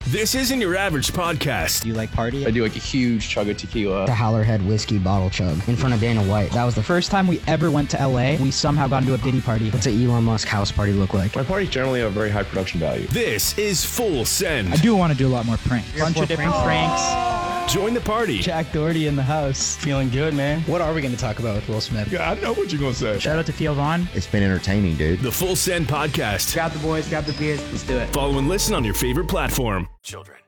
This isn't your average podcast. Do you like party? I do like a huge chug of tequila. The Howlerhead whiskey bottle chug in front of Dana White. That was the First time we ever went to LA, we somehow got into a Diddy party. What's an Elon Musk house party look like? My parties generally have very high production value. This is Full Send. I do want to do a lot more pranks. Bunch of different pranks. Join the party. Jack Doherty in the house. Feeling good, man. What are we going to talk about with Will Smith? Yeah, I know what you're going to say. Shout out to Theo Vaughn. It's been entertaining, dude. The Full Send podcast. Grab the boys, grab the beers, let's do it. Follow and listen on your favorite platform. Children.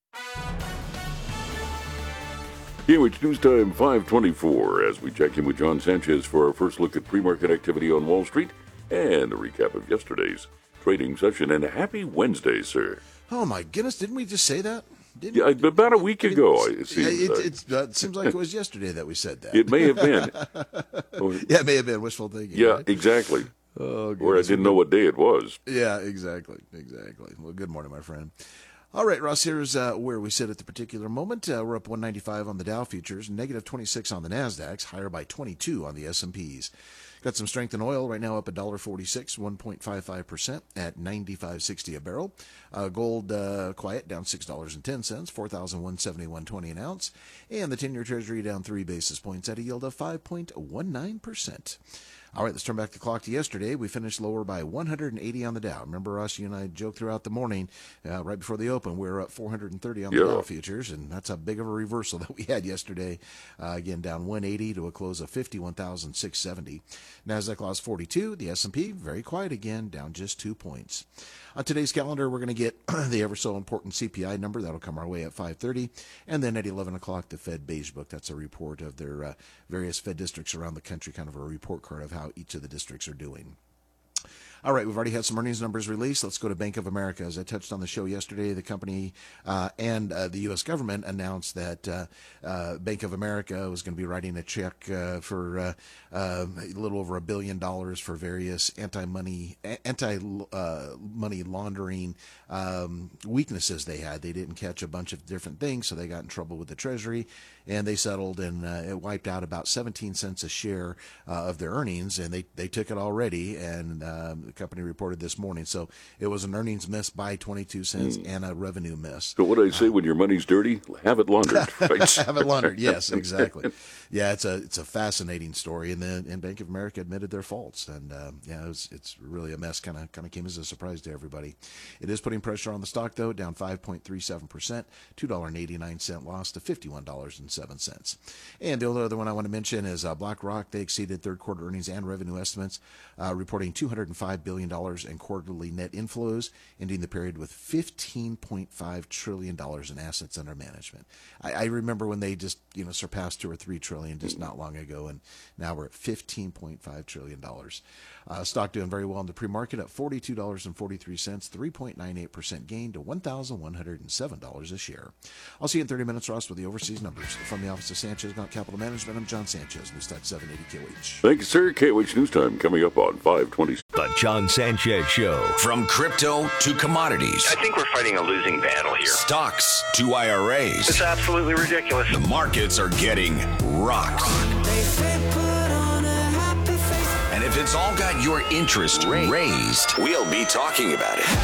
KOH News Time 524 as we check in with John Sanchez for our first look at pre-market activity on Wall Street and a recap of yesterday's trading session. And a happy Wednesday, sir. Oh, my goodness. Didn't we just say that? Yeah, about a week ago, it seems. It seems like it was yesterday that we said that. It may have been. Yeah, it may have been wishful thinking. Yeah, right? Exactly. Oh, or I didn't know what day it was. Yeah, exactly. Well, good morning, my friend. All right, Ross, here's where we sit at the particular moment. We're up 195 on the Dow futures, negative 26 on the NASDAQs, higher by 22 on the S&Ps. Got some strength in oil right now, up $1.46, 1.55% at $95.60 a barrel. Gold quiet, down $6.10, $4,171.20 an ounce. And the 10-year Treasury down 3 basis points at a yield of 5.19%. All right, let's turn back the clock to yesterday. We finished lower by 180 on the Dow. Remember, Ross, you and I joked throughout the morning, right before the open, we were up 430 on the Dow futures, and that's how big of a reversal that we had yesterday. Again, down 180 to a close of 51,670. NASDAQ lost 42. The S&P, very quiet again, down just 2 points. On today's calendar, we're going to get the ever so important CPI number. That'll come our way at 5:30. And then at 11 o'clock, the Fed Beige Book. That's a report of their various Fed districts around the country, kind of a report card of how each of the districts are doing. All right, we've already had some earnings numbers released. Let's go to Bank of America. As I touched on the show yesterday, the company and the U.S. government announced that Bank of America was going to be writing a check for a little over $1 billion for various anti-money laundering weaknesses they had. They didn't catch a bunch of different things, so they got in trouble with the Treasury, and they settled, and it wiped out about 17 cents a share of their earnings, and they took it already, and the company reported this morning. So it was an earnings miss by 22 cents and a revenue miss. So what I say, when your money's dirty, have it laundered. Right? Have it laundered, yes, exactly. Yeah, it's a fascinating story, and Bank of America admitted their faults, and it's really a mess. Kind of came as a surprise to everybody. It is putting pressure on the stock, though, down 5.37%, $2.89 loss to $51.07. And the only other one I want to mention is BlackRock. They exceeded third quarter earnings and revenue estimates, reporting $205 billion in quarterly net inflows, ending the period with $15.5 trillion in assets under management. I remember when they just surpassed 2 or 3 trillion just not long ago, and now we're at $15.5 trillion. Stock doing very well in the pre-market at $42.43, 3.98% gain to $1,107 a share. I'll see you in 30 minutes, Ross, with the overseas numbers. From the office of Sanchez Mount Capital Management, I'm John Sanchez, News Talk 780 KOH. Thank you, sir. KOH News Time coming up on 5:20. The John Sanchez Show. From crypto to commodities. I think we're fighting a losing battle here. Stocks to IRAs. It's absolutely ridiculous. The markets are getting rocked. And if it's all got your interest raised, we'll be talking about it.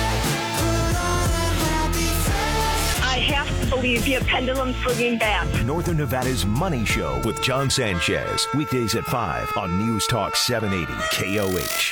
I have to believe the pendulum swinging back. Northern Nevada's Money Show with John Sanchez. Weekdays at 5 on News Talk 780 KOH.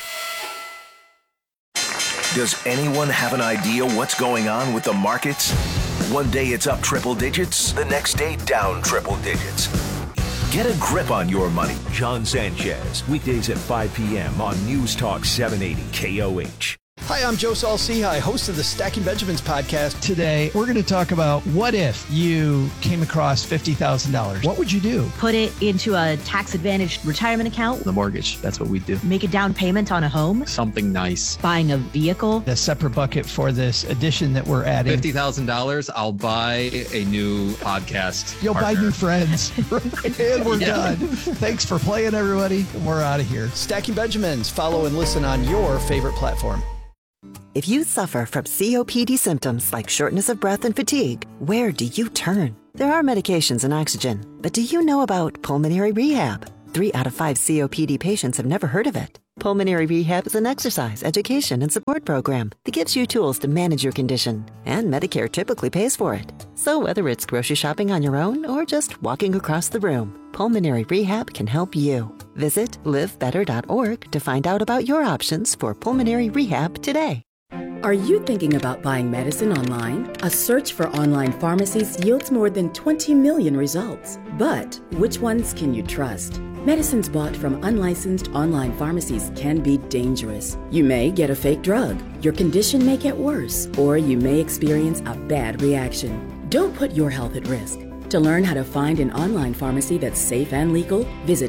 Does anyone have an idea what's going on with the markets? One day it's up triple digits, the next day down triple digits. Get a grip on your money. John Sanchez. Weekdays at 5 p.m. on News Talk 780 KOH. Hi, I'm Joe Saul-Sehy, host of the Stacking Benjamins podcast. Today, we're going to talk about what if you came across $50,000? What would you do? Put it into a tax-advantaged retirement account. The mortgage, that's what we do. Make a down payment on a home. Something nice. Buying a vehicle. A separate bucket for this addition that we're adding. $50,000, I'll buy a new podcast You'll partner. buy new friends. And we're done. Thanks for playing, everybody. We're out of here. Stacking Benjamins. Follow and listen on your favorite platform. If you suffer from COPD symptoms like shortness of breath and fatigue, where do you turn? There are medications and oxygen, but do you know about pulmonary rehab? 3 out of 5 COPD patients have never heard of it. Pulmonary Rehab is an exercise, education, and support program that gives you tools to manage your condition, and Medicare typically pays for it. So whether it's grocery shopping on your own or just walking across the room, Pulmonary Rehab can help you. Visit livebetter.org to find out about your options for pulmonary rehab today. Are you thinking about buying medicine online? A search for online pharmacies yields more than 20 million results. But which ones can you trust? Medicines bought from unlicensed online pharmacies can be dangerous. You may get a fake drug, your condition may get worse, or you may experience a bad reaction. Don't put your health at risk. To learn how to find an online pharmacy that's safe and legal, visit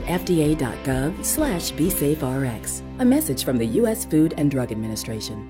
fda.gov/BeSafeRx. A message from the U.S. Food and Drug Administration.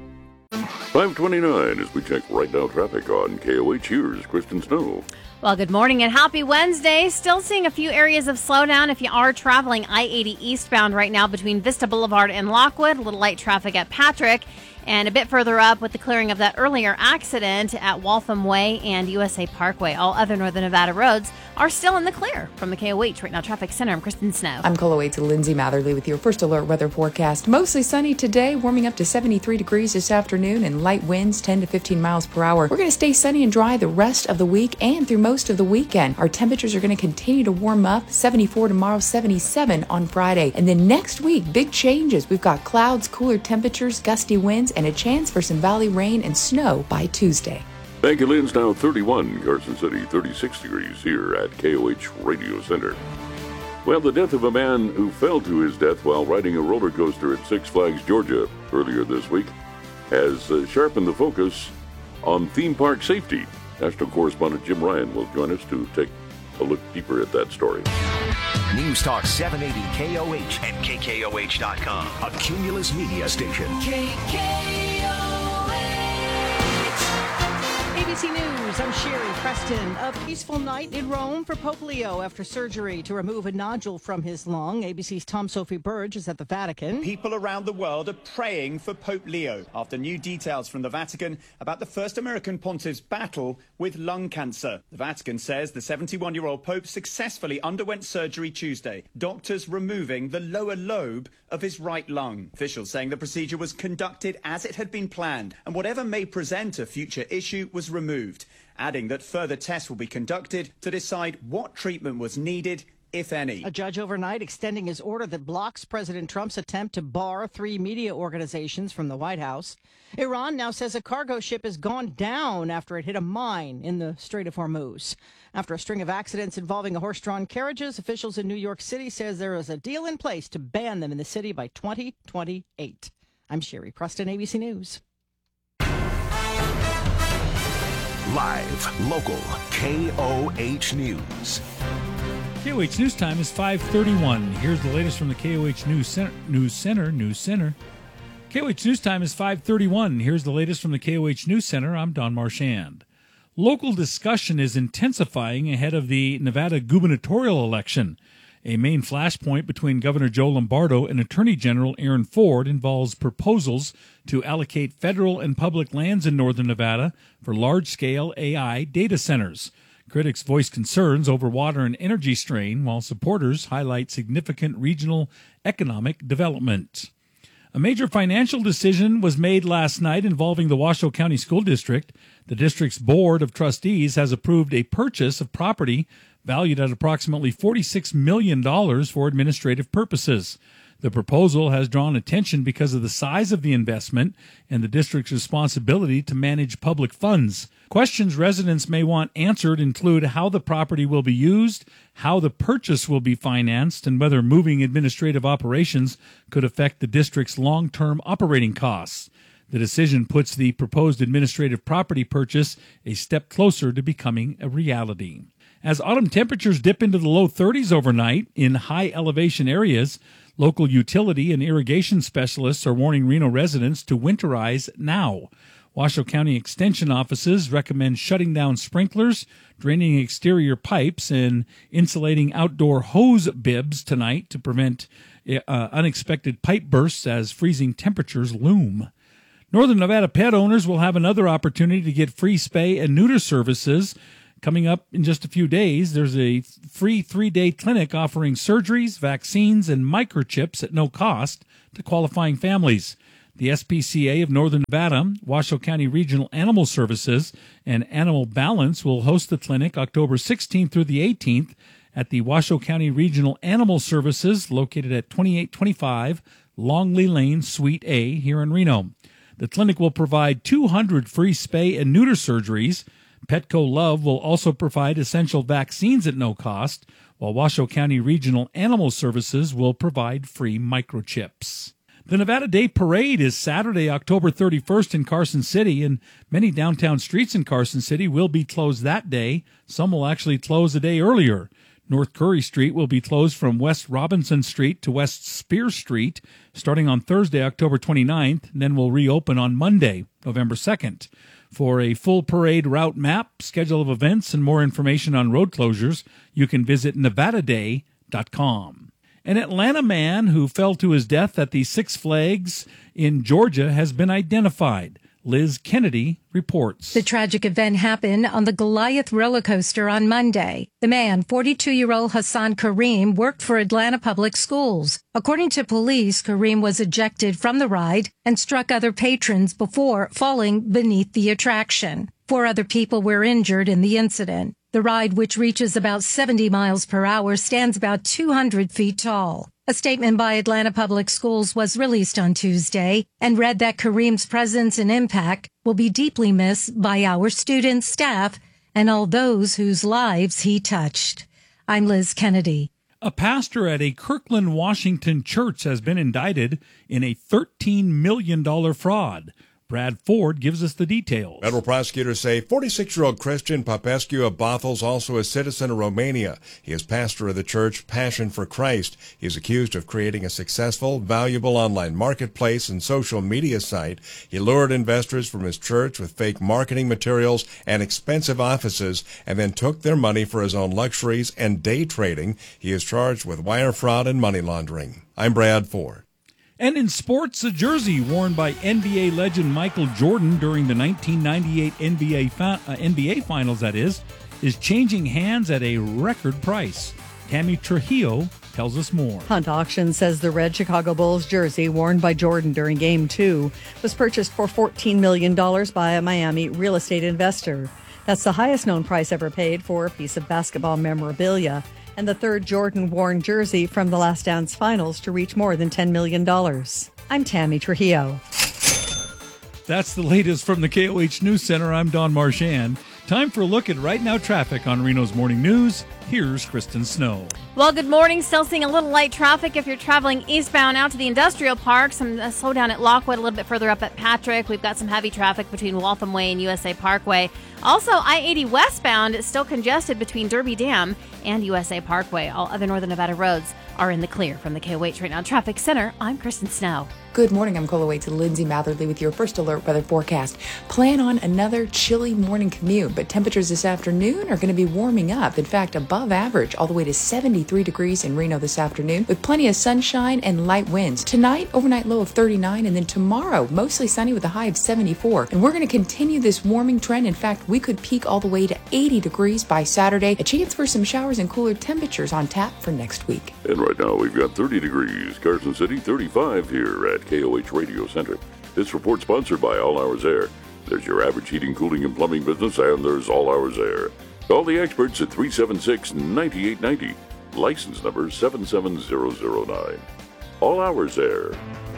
5:29 as we check right now traffic on KOH. Here's Kristen Snow. Well, good morning and happy Wednesday. Still seeing a few areas of slowdown if you are traveling I-80 eastbound right now between Vista Boulevard and Lockwood. A little light traffic at Patrick. And a bit further up with the clearing of that earlier accident at Waltham Way and USA Parkway. All other Northern Nevada roads are still in the clear. From the KOH Right Now Traffic Center, I'm Kristen Snow. I'm KOH Lindsay Matherly with your first alert weather forecast. Mostly sunny today, warming up to 73 degrees this afternoon and light winds 10 to 15 miles per hour. We're going to stay sunny and dry the rest of the week and through most of the weekend. Our temperatures are going to continue to warm up, 74 tomorrow, 77 on Friday. And then next week, big changes. We've got clouds, cooler temperatures, gusty winds, and a chance for some valley rain and snow by Tuesday. Thank you, Lynn's now 31, Carson City 36 degrees here at KOH Radio Center. Well, the death of a man who fell to his death while riding a roller coaster at Six Flags, Georgia earlier this week has sharpened the focus on theme park safety. National correspondent Jim Ryan will join us to take a look deeper at that story. News Talk 780 KOH and KKOH.com. A Cumulus media station. ABC News, I'm Sherry Preston. A peaceful night in Rome for Pope Leo after surgery to remove a nodule from his lung. ABC's Tom Sophie Burge is at the Vatican. People around the world are praying for Pope Leo after new details from the Vatican about the first American pontiff's battle with lung cancer. The Vatican says the 71-year-old Pope successfully underwent surgery Tuesday, doctors removing the lower lobe of his right lung. Officials saying the procedure was conducted as it had been planned, and whatever may present a future issue was removed, adding that further tests will be conducted to decide what treatment was needed, if any. A judge overnight extending his order that blocks President Trump's attempt to bar 3 media organizations from the White House. Iran now says a cargo ship has gone down after it hit a mine in the Strait of Hormuz. After a string of accidents involving horse-drawn carriages, officials in New York City says there is a deal in place to ban them in the city by 2028. I'm Sherry Preston, ABC News. Live, local, KOH News. KOH News Time is 5:31. Here's the latest from the KOH News Center. KOH News Time is 5:31. Here's the latest from the KOH News Center. I'm Don Marchand. Local discussion is intensifying ahead of the Nevada gubernatorial election. A main flashpoint between Governor Joe Lombardo and Attorney General Aaron Ford involves proposals to allocate federal and public lands in northern Nevada for large-scale AI data centers. Critics voice concerns over water and energy strain, while supporters highlight significant regional economic development. A major financial decision was made last night involving the Washoe County School District. The district's Board of Trustees has approved a purchase of property valued at approximately $46 million for administrative purposes. The proposal has drawn attention because of the size of the investment and the district's responsibility to manage public funds. Questions residents may want answered include how the property will be used, how the purchase will be financed, and whether moving administrative operations could affect the district's long-term operating costs. The decision puts the proposed administrative property purchase a step closer to becoming a reality. As autumn temperatures dip into the low 30s overnight in high elevation areas, local utility and irrigation specialists are warning Reno residents to winterize now. Washoe County Extension offices recommend shutting down sprinklers, draining exterior pipes, and insulating outdoor hose bibs tonight to prevent unexpected pipe bursts as freezing temperatures loom. Northern Nevada pet owners will have another opportunity to get free spay and neuter services. Coming up in just a few days, there's a free 3-day clinic offering surgeries, vaccines, and microchips at no cost to qualifying families. The SPCA of Northern Nevada, Washoe County Regional Animal Services, and Animal Balance will host the clinic October 16th through the 18th at the Washoe County Regional Animal Services, located at 2825 Longley Lane, Suite A, here in Reno. The clinic will provide 200 free spay and neuter surgeries. Petco Love will also provide essential vaccines at no cost, while Washoe County Regional Animal Services will provide free microchips. The Nevada Day Parade is Saturday, October 31st in Carson City, and many downtown streets in Carson City will be closed that day. Some will actually close a day earlier. North Curry Street will be closed from West Robinson Street to West Spear Street starting on Thursday, October 29th, and then will reopen on Monday, November 2nd. For a full parade route map, schedule of events, and more information on road closures, you can visit nevadaday.com. An Atlanta man who fell to his death at the Six Flags in Georgia has been identified. Liz Kennedy reports. The tragic event happened on the Goliath roller coaster on Monday. The man, 42-year-old Hassan Kareem, worked for Atlanta Public Schools. According to police, Kareem was ejected from the ride and struck other patrons before falling beneath the attraction. 4 other people were injured in the incident. The ride, which reaches about 70 miles per hour, stands about 200 feet tall. A statement by Atlanta Public Schools was released on Tuesday and read that Kareem's presence and impact will be deeply missed by our students, staff, and all those whose lives he touched. I'm Liz Kennedy. A pastor at a Kirkland, Washington church has been indicted in a $13 million fraud. Brad Ford gives us the details. Federal prosecutors say 46-year-old Christian Popescu of Bothels, also a citizen of Romania. He is pastor of the church Passion for Christ. He is accused of creating a successful, valuable online marketplace and social media site. He lured investors from his church with fake marketing materials and expensive offices, and then took their money for his own luxuries and day trading. He is charged with wire fraud and money laundering. I'm Brad Ford. And in sports, a jersey worn by NBA legend Michael Jordan during the 1998 NBA Finals, is changing hands at a record price. Tammy Trujillo tells us more. Hunt Auction says the red Chicago Bulls jersey worn by Jordan during Game 2 was purchased for $14 million by a Miami real estate investor. That's the highest known price ever paid for a piece of basketball memorabilia, and the third Jordan-worn jersey from the Last Dance Finals to reach more than $10 million. I'm Tammy Trujillo. That's the latest from the KOH News Center. I'm Don Marchand. Time for a look at Right Now traffic on Reno's Morning News. Here's Kristen Snow. Well, good morning. Still seeing a little light traffic if you're traveling eastbound out to the industrial park. Some slowdown at Lockwood, a little bit further up at Patrick. We've got some heavy traffic between Waltham Way and USA Parkway. Also, I-80 westbound is still congested between Derby Dam and USA Parkway. All other Northern Nevada roads are in the clear. From the KOH Right Now Traffic Center, I'm Kristen Snow. Good morning. I'm Cola Waits and Lindsay Matherly with your first alert weather forecast. Plan on another chilly morning commute, but temperatures this afternoon are going to be warming up. In fact, above average, all the way to 73 degrees in Reno this afternoon, with plenty of sunshine and light winds. Tonight, overnight low of 39, and then tomorrow, mostly sunny with a high of 74. And we're going to continue this warming trend. In fact, we could peak all the way to 80 degrees by Saturday. A chance for some showers and cooler temperatures on tap for next week. And right now, we've got 30 degrees. Carson City, 35 here at KOH Radio Center. This report sponsored by All Hours Air. There's your average heating, cooling, and plumbing business, and there's All Hours Air. Call the experts at 376-9890. License number 77009. All Hours Air.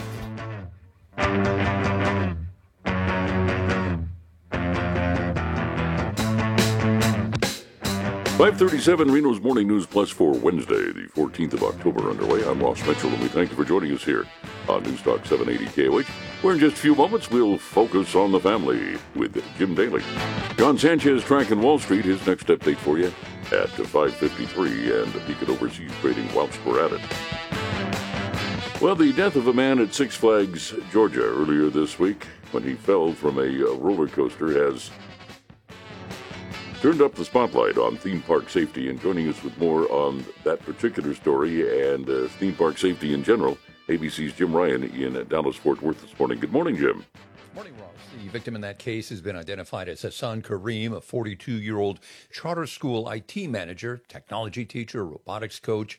5:37 Reno's Morning News Plus for Wednesday, the 14th of October underway. I'm Ross Mitchell, and we thank you for joining us here on News Talk 780 KOH, where in just a few moments we'll focus on the family with Jim Daly. John Sanchez, Track and Wall Street, his next update for you at 5:53, and a peek at overseas trading whilst we're at it. Well, the death of a man at Six Flags, Georgia, earlier this week when he fell from a roller coaster has turned up the spotlight on theme park safety, and joining us with more on that particular story and theme park safety in general, ABC's Jim Ryan in Dallas-Fort Worth this morning. Good morning, Jim. Good morning, Ross. The victim in that case has been identified as Hassan Kareem, a 42-year-old charter school IT manager, technology teacher, robotics coach.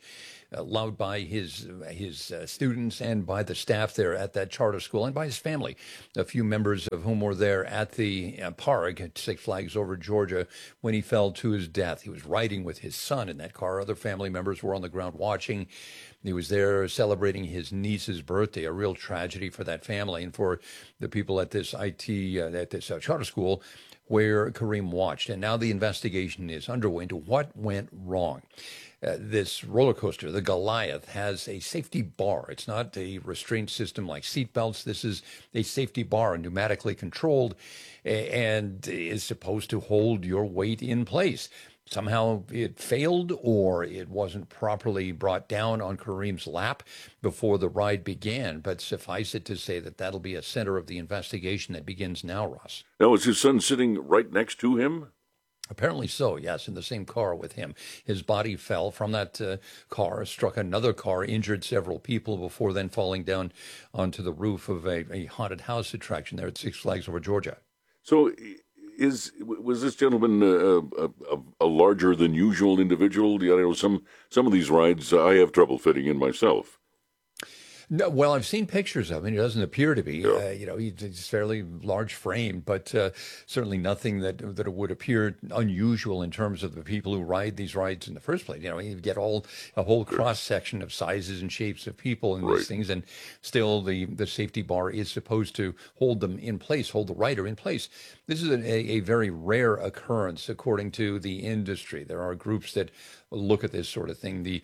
allowed by his students and by the staff there at that charter school and by his family, a few members of whom were there at the park at Six Flags Over Georgia when he fell to his death. He was riding with his son in that car. Other family members were on the ground watching. He was there celebrating his niece's birthday, a real tragedy for that family and for the people at this charter school where Kareem watched. And now the investigation is underway into what went wrong. This roller coaster, the Goliath, has a safety bar. It's not a restraint system like seatbelts. This is a safety bar, pneumatically controlled, and is supposed to hold your weight in place. Somehow it failed, or it wasn't properly brought down on Kareem's lap before the ride began. But suffice it to say that that'll be a center of the investigation that begins now, Ross. Now, is his son sitting right next to him? Apparently so, yes, in the same car with him. His body fell from that car, struck another car, injured several people before then falling down onto the roof of a haunted house attraction there at Six Flags Over Georgia. So was this gentleman a larger than usual individual? You know, some of these rides I have trouble fitting in myself. No, well, I've seen pictures of him. He doesn't appear to be. He's fairly large frame, but certainly nothing that would appear unusual in terms of the people who ride these rides in the first place. You know, you get a whole cross section of sizes and shapes of people in these things, and still the safety bar is supposed to hold them in place, hold the rider in place. This is a very rare occurrence, according to the industry. There are groups that look at this sort of thing. The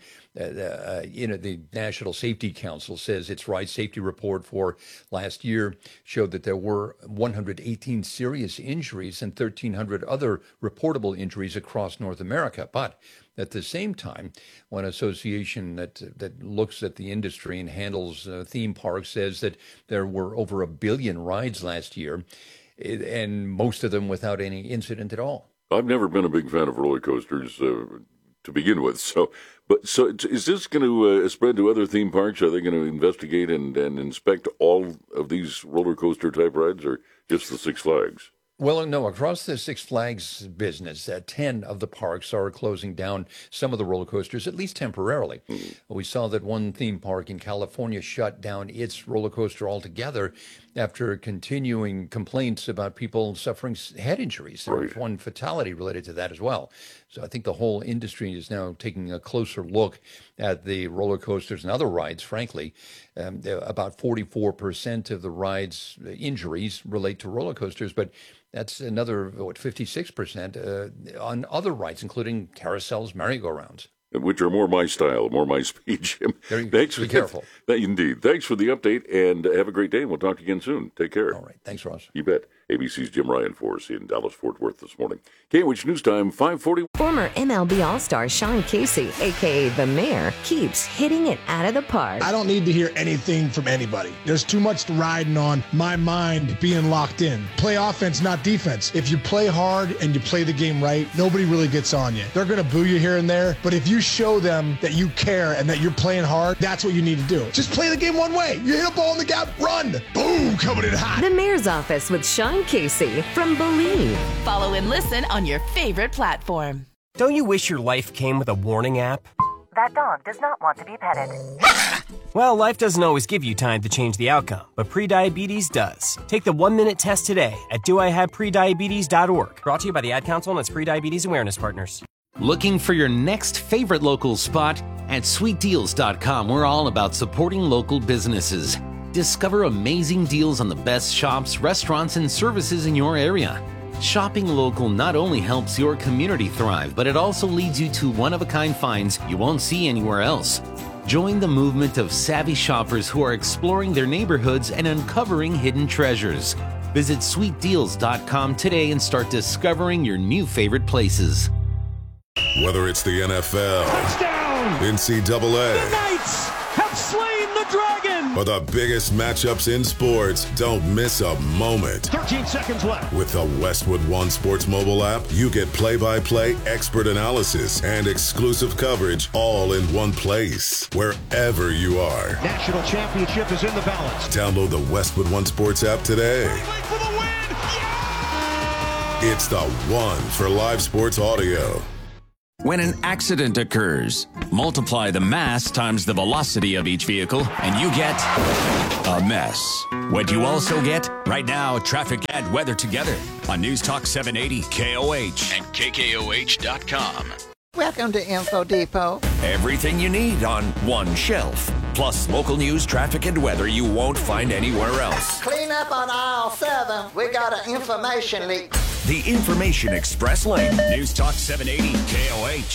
National Safety Council says its ride safety report for last year showed that there were 118 serious injuries and 1,300 other reportable injuries across North America. But at the same time, one association that looks at the industry and handles theme parks says that there were over 1 billion rides last year, and most of them without any incident at all. I've never been a big fan of roller coasters to begin with. So is this going to spread to other theme parks? Are they going to investigate and inspect all of these roller coaster type rides, or just the Six Flags? Well, no, across the Six Flags business, 10 of the parks are closing down some of the roller coasters, at least temporarily. We saw that one theme park in California shut down its roller coaster altogether after continuing complaints about people suffering head injuries. There was one fatality related to that as well. So I think the whole industry is now taking a closer look at the roller coasters and other rides, frankly. About 44% of the rides' injuries relate to roller coasters, but that's another, 56% on other rides, including carousels, merry-go-rounds. Which are more my style, more my speed, Jim. Be careful. Indeed. Thanks for the update, and have a great day. We'll talk to you again soon. Take care. All right. Thanks, Ross. You bet. ABC's Jim Ryan for us in Dallas-Fort Worth this morning. KOH News Time, 5:40. Former MLB All-Star Sean Casey, a.k.a. The Mayor, keeps hitting it out of the park. I don't need to hear anything from anybody. There's too much riding on my mind being locked in. Play offense, not defense. If you play hard and you play the game right, nobody really gets on you. They're going to boo you here and there, but if you show them that you care and that you're playing hard, that's what you need to do. Just play the game one way. You hit a ball in the gap, run. Boom, coming in hot. The Mayor's Office with Sean Casey from Believe. Follow and listen on your favorite platform. Don't you wish your life came with a warning app? That dog does not want to be petted. Well, life doesn't always give you time to change the outcome, but prediabetes does. Take the 1-minute test today at doihaveprediabetes.org. Brought to you by the Ad Council and its Prediabetes Awareness Partners. Looking for your next favorite local spot? At sweetdeals.com, we're all about supporting local businesses. Discover amazing deals on the best shops, restaurants, and services in your area. Shopping local not only helps your community thrive, but it also leads you to one-of-a-kind finds you won't see anywhere else. Join the movement of savvy shoppers who are exploring their neighborhoods and uncovering hidden treasures. Visit sweetdeals.com today and start discovering your new favorite places. Whether it's the NFL, touchdown, NCAA, the Knights have slain the Dragon, or the biggest matchups in sports, don't miss a moment. 13 seconds left. With the Westwood One Sports mobile app, you get play-by-play, expert analysis, and exclusive coverage all in one place, wherever you are. National championship is in the balance. Download the Westwood One Sports app today. For the win! Yeah! It's the one for live sports audio. When an accident occurs, multiply the mass times the velocity of each vehicle, and you get a mess. What you also get? Right now, traffic and weather together on News Talk 780 KOH and KKOH.com. Welcome to Info Depot. Everything you need on one shelf. Plus local news, traffic, and weather you won't find anywhere else. Clean up on aisle 7. We got an information leak. The Information Express Lane. News Talk 780 KOH.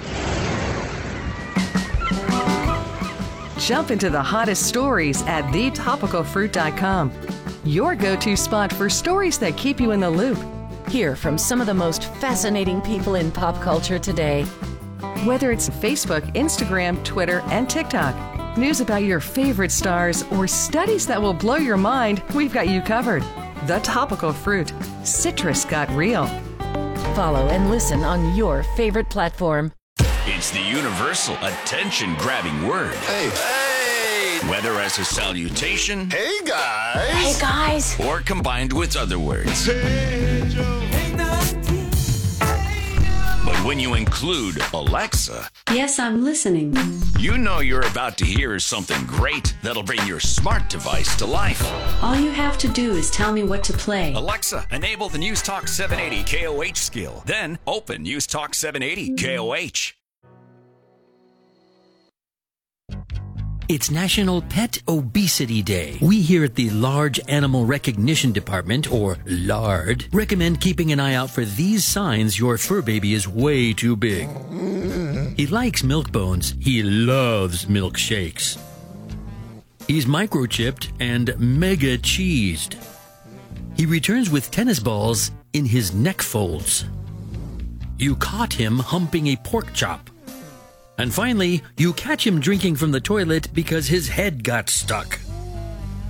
Jump into the hottest stories at thetopicalfruit.com. Your go-to spot for stories that keep you in the loop. Hear from some of the most fascinating people in pop culture today. Whether it's Facebook, Instagram, Twitter, and TikTok, news about your favorite stars, or studies that will blow your mind, we've got you covered. The Topical Fruit. Citrus got real. Follow and listen on your favorite platform. It's the universal attention-grabbing word. Hey. Whether as a salutation. Hey, guys. Hey, guys. Or combined with other words. But when you include Alexa. Yes, I'm listening. You know you're about to hear something great that'll bring your smart device to life. All you have to do is tell me what to play. Alexa, enable the News Talk 780 KOH skill. Then open News Talk 780 KOH. It's National Pet Obesity Day. We here at the Large Animal Recognition Department, or LARD, recommend keeping an eye out for these signs your fur baby is way too big. He likes milk bones. He loves milkshakes. He's microchipped and mega cheesed. He returns with tennis balls in his neck folds. You caught him humping a pork chop. And finally, you catch him drinking from the toilet because his head got stuck.